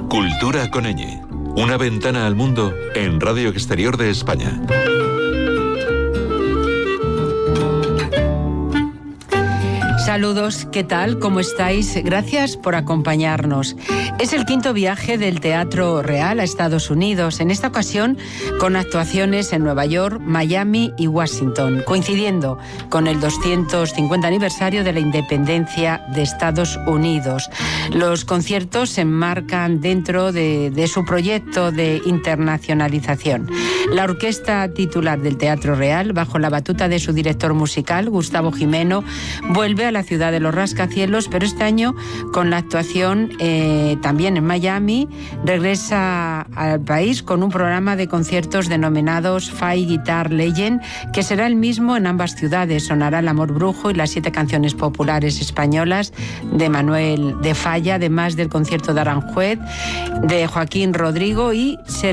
Cultura con ñ. Una ventana al mundo en Radio Exterior de España. Saludos, ¿qué tal? ¿Cómo estáis? Gracias por acompañarnos. Es el quinto viaje del Teatro Real a Estados Unidos, en esta ocasión con actuaciones en Nueva York, Miami y Washington, coincidiendo con el 250 aniversario de la independencia de Estados Unidos. Los conciertos se enmarcan dentro de su proyecto de internacionalización. La orquesta titular del Teatro Real, bajo la batuta de su director musical, Gustavo Gimeno, vuelve a la ciudad de los rascacielos, pero este año con la actuación también en Miami, regresa al país con un programa de conciertos denominados Five Guitar Legend, que será el mismo en ambas ciudades. Sonará El Amor Brujo y las 7 canciones populares españolas de Manuel de Falla, además del concierto de Aranjuez, de Joaquín Rodrigo y